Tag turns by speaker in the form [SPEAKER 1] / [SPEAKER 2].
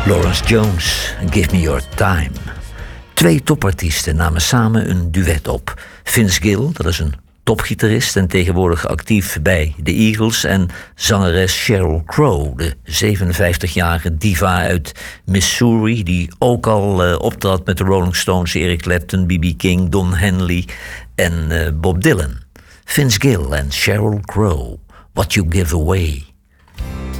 [SPEAKER 1] Lawrence Jones, Give Me Your Time. 2 topartiesten namen samen een duet op. Vince Gill, dat is een topgitarist en tegenwoordig actief bij de Eagles, en zangeres Sheryl Crow, de 57-jarige diva uit Missouri, die ook al optrad met de Rolling Stones, Eric Clapton, B.B. King, Don Henley en Bob Dylan. Vince Gill en Sheryl Crow, What You Give Away.